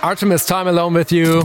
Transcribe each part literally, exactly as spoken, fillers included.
Artemis, Time Alone with You.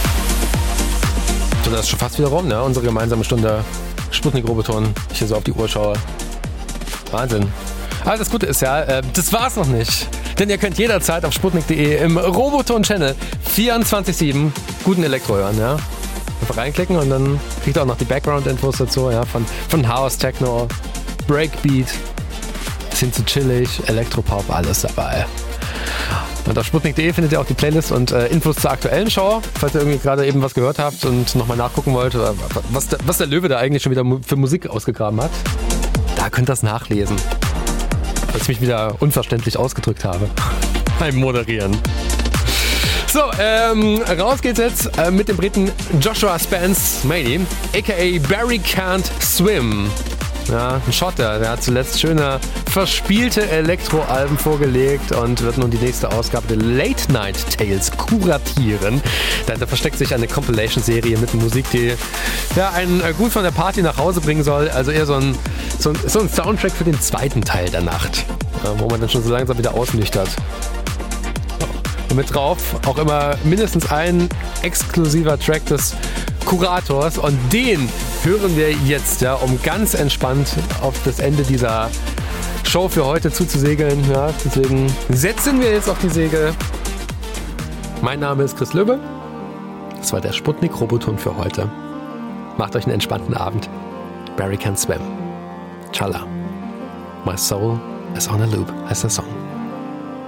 So, das ist schon fast wieder rum, ne? Unsere gemeinsame Stunde Sputnik-Roboton. Ich hier so auf die Uhr schaue. Wahnsinn. Aber das Gute ist ja, äh, das war's noch nicht. Denn ihr könnt jederzeit auf sputnik punkt de im Roboton-Channel vierundzwanzig sieben guten Elektro hören, ja? Einfach reinklicken und dann kriegt ihr auch noch die Background-Infos dazu, ja? Von, von House, Techno, Breakbeat, bis hin zu chillig, Elektropop, alles dabei. Und auf sputnik punkt de findet ihr auch die Playlist und äh, Infos zur aktuellen Show, falls ihr irgendwie gerade eben was gehört habt und nochmal nachgucken wollt, oder was der, was der Löwe da eigentlich schon wieder für Musik ausgegraben hat. Da könnt ihr das nachlesen. Als ich mich wieder unverständlich ausgedrückt habe beim Moderieren. So, ähm, raus geht's jetzt äh, mit dem Briten Joshua Spence Maney, aka Barry Can't Swim. Ja, ein Schotter, der hat zuletzt schöne verspielte Elektroalben vorgelegt und wird nun die nächste Ausgabe der Late Night Tales kuratieren. Dahinter versteckt sich eine Compilation-Serie mit Musik, die ja, einen gut von der Party nach Hause bringen soll. Also eher so ein, so ein, so ein Soundtrack für den zweiten Teil der Nacht, wo man dann schon so langsam wieder ausnüchtert. Und mit drauf auch immer mindestens ein exklusiver Track des Kurators und den hören wir jetzt, ja, um ganz entspannt auf das Ende dieser Show für heute zuzusegeln. Ja, deswegen setzen wir jetzt auf die Segel. Mein Name ist Chris Löbe. Das war der Sputnik-Roboton für heute. Macht euch einen entspannten Abend. Barry Can't Swim. Chala. My soul is on a loop heißt der Song.